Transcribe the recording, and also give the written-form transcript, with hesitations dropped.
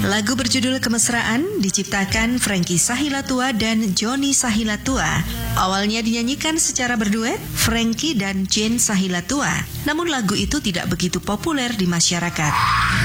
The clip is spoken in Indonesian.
Lagu berjudul Kemesraan diciptakan Frankie Sahilatua dan Johnny Sahilatua. Awalnya dinyanyikan secara berduet Frankie dan Jane Sahilatua. Namun lagu itu tidak begitu populer di masyarakat.